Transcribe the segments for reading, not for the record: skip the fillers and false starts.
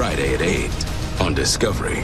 Friday at 8 on Discovery.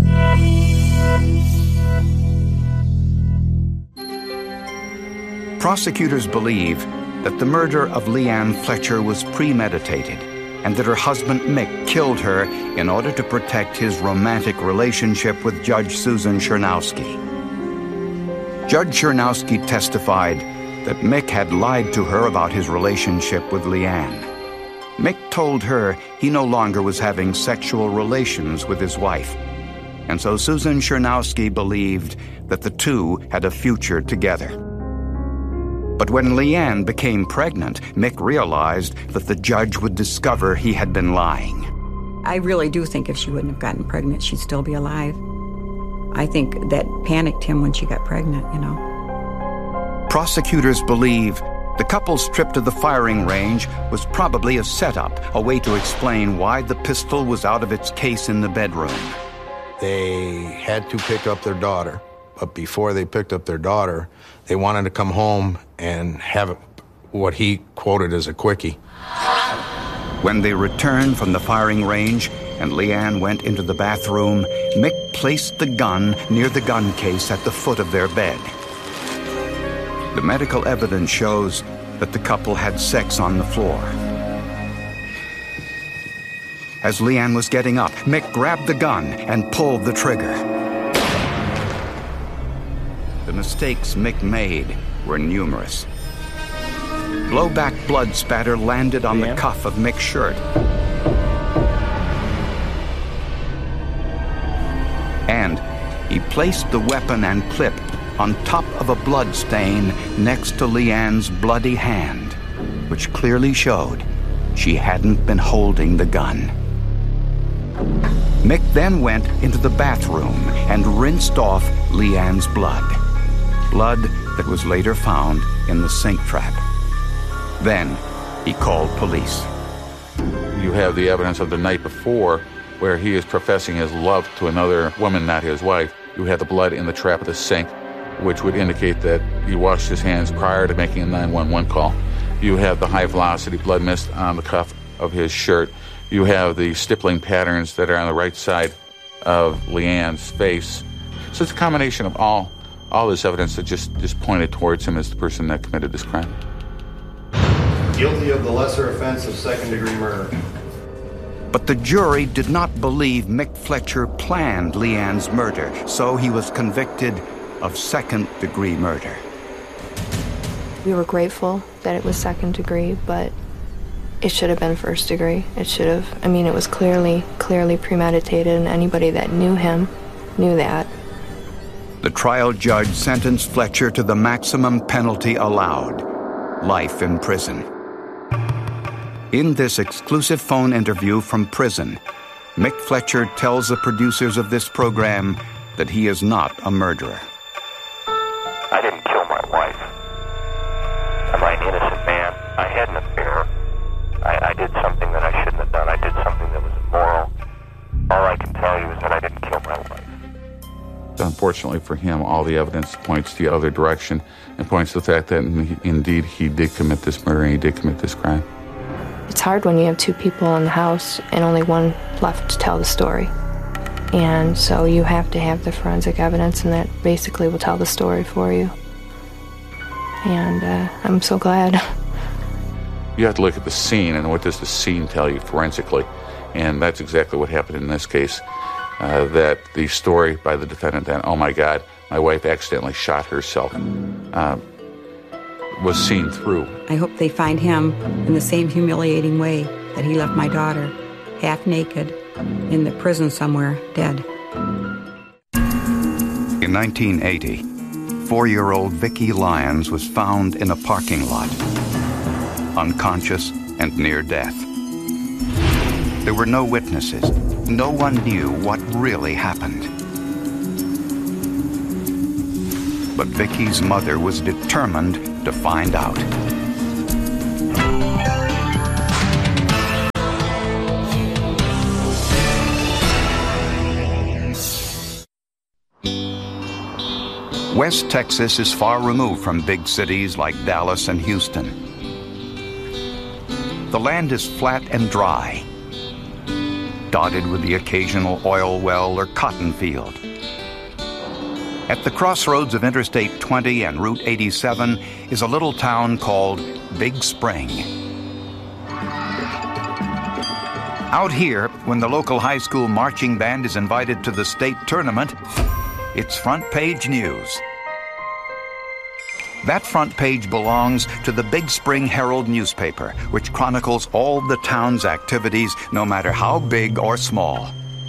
Prosecutors believe that the murder of Leanne Fletcher was premeditated and that her husband Mick killed her in order to protect his romantic relationship with Judge Susan Chernowski. Judge Chernowski testified that Mick had lied to her about his relationship with Leanne. Mick told her he no longer was having sexual relations with his wife, and so Susan Chernowski believed that the two had a future together. But when Leanne became pregnant, Mick realized that the judge would discover he had been lying. I really do think if she wouldn't have gotten pregnant, she'd still be alive. I think that panicked him when she got pregnant, you know. Prosecutors believe the couple's trip to the firing range was probably a setup, a way to explain why the pistol was out of its case in the bedroom. They had to pick up their daughter, but before they picked up their daughter, they wanted to come home and have what he quoted as a quickie. When they returned from the firing range and Leanne went into the bathroom, Mick placed the gun near the gun case at the foot of their bed. The medical evidence shows that the couple had sex on the floor. As Leanne was getting up, Mick grabbed the gun and pulled the trigger. The mistakes Mick made were numerous. Blowback blood spatter landed on the cuff of Mick's shirt. And he placed the weapon and clip on top of a blood stain next to Leanne's bloody hand, which clearly showed she hadn't been holding the gun. Mick then went into the bathroom and rinsed off Leanne's blood. Blood that was later found in the sink trap. Then he called police. You have the evidence of the night before where he is professing his love to another woman, not his wife. You have the blood in the trap of the sink, which would indicate that he washed his hands prior to making a 911 call. You have the high-velocity blood mist on the cuff of his shirt. You have the stippling patterns that are on the right side of Leanne's face. So it's a combination of all this evidence that just pointed towards him as the person that committed this crime. Guilty of the lesser offense of second-degree murder. But the jury did not believe Mick Fletcher planned Leanne's murder, so he was convicted of second-degree murder. We were grateful that it was second degree, but it should have been first degree. It was clearly premeditated, and anybody that knew him knew that. The trial judge sentenced Fletcher to the maximum penalty allowed, life in prison. In this exclusive phone interview from prison, Mick Fletcher tells the producers of this program that he is not a murderer. I didn't kill my wife. Am I an innocent man? I had an affair. I did something that I shouldn't have done. I did something that was immoral. All I can tell you is that I didn't kill my wife. Unfortunately for him, all the evidence points the other direction and points to the fact that indeed he did commit this murder and he did commit this crime. It's hard when you have two people in the house and only one left to tell the story. And so you have to have the forensic evidence, and that basically will tell the story for you. And I'm so glad. You have to look at the scene, and what does the scene tell you forensically? And that's exactly what happened in this case. That the story by the defendant that, oh my God, my wife accidentally shot herself, was seen through. I hope they find him in the same humiliating way that he left my daughter, half naked, in the prison somewhere, dead. In 1980, 4-year-old Vicki Lyons was found in a parking lot, unconscious and near death. There were no witnesses. No one knew what really happened. But Vicki's mother was determined to find out. West Texas is far removed from big cities like Dallas and Houston. The land is flat and dry. dotted with the occasional oil well or cotton field. At the crossroads of Interstate 20 and Route 87 is a little town called Big Spring. Out here, when the local high school marching band is invited to the state tournament, it's front page news. That front page belongs to the Big Spring Herald newspaper, which chronicles all the town's activities, no matter how big or small.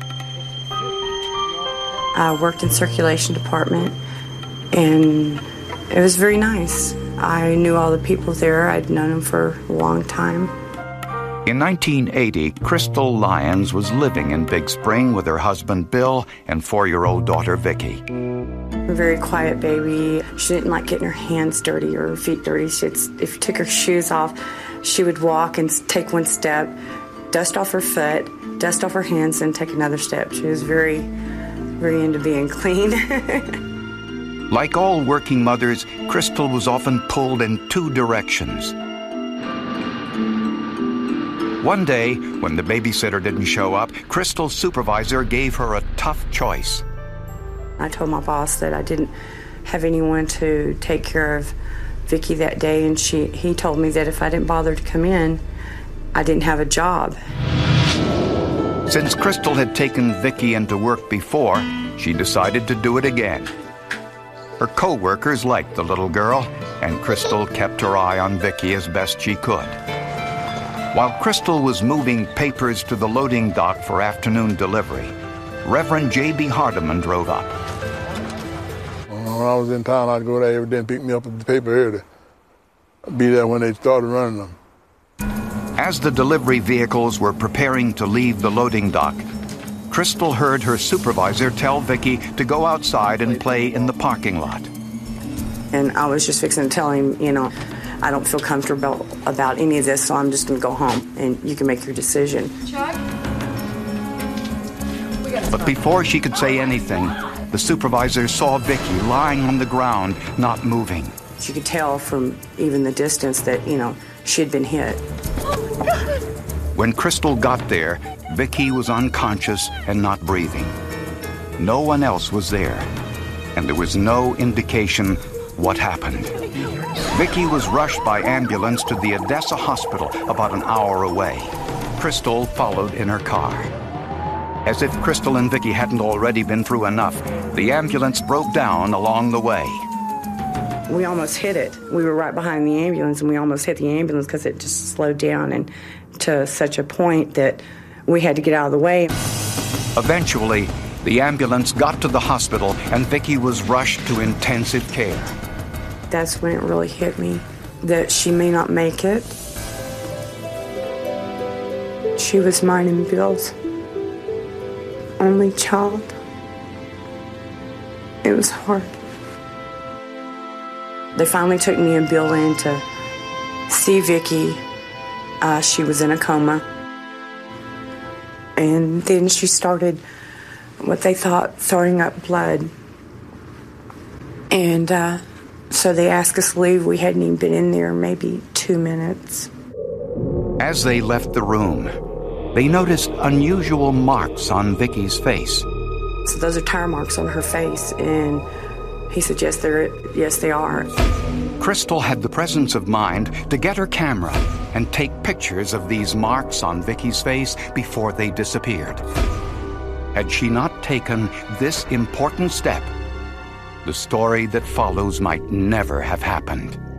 I worked in circulation department, and it was very nice. I knew all the people there. I'd known them for a long time. In 1980, Crystal Lyons was living in Big Spring with her husband Bill and 4-year-old daughter Vicki. A very quiet baby. She didn't like getting her hands dirty or her feet dirty. If you took her shoes off, she would walk and take one step, dust off her foot, dust off her hands, and take another step. She was very, very into being clean. Like all working mothers, Crystal was often pulled in two directions. One day, when the babysitter didn't show up, Crystal's supervisor gave her a tough choice. I told my boss that I didn't have anyone to take care of Vicki that day, and he told me that if I didn't bother to come in, I didn't have a job. Since Crystal had taken Vicki into work before, she decided to do it again. Her co-workers liked the little girl, and Crystal kept her eye on Vicki as best she could. While Crystal was moving papers to the loading dock for afternoon delivery, Reverend J.B. Hardiman drove up. When I was in town, I'd go there every day and pick me up with the paper here to be there when they started running them. As the delivery vehicles were preparing to leave the loading dock, Crystal heard her supervisor tell Vicki to go outside and play in the parking lot. And I was just fixing to tell him, I don't feel comfortable about any of this, so I'm just going to go home, and you can make your decision. Chuck? But before she could say anything, the supervisor saw Vicki lying on the ground, not moving. You could tell from even the distance that, she had been hit. When Crystal got there, Vicki was unconscious and not breathing. No one else was there, and there was no indication what happened. Vicki was rushed by ambulance to the Odessa Hospital about an hour away. Crystal followed in her car. As if Crystal and Vicki hadn't already been through enough, the ambulance broke down along the way. We almost hit it. We were right behind the ambulance, and we almost hit the ambulance because it just slowed down and to such a point that we had to get out of the way. Eventually, the ambulance got to the hospital, and Vicki was rushed to intensive care. That's when it really hit me that she may not make it. She was mine and Bill's only child. It was hard. They finally took me and Bill in to see Vicki. She was in a coma. And then she started what they thought throwing up blood. And so they asked us to leave. We hadn't even been in there maybe 2 minutes. As they left the room, they noticed unusual marks on Vicki's face. So those are tire marks on her face, and he said, yes, they are. Crystal had the presence of mind to get her camera and take pictures of these marks on Vicki's face before they disappeared. Had she not taken this important step, the story that follows might never have happened.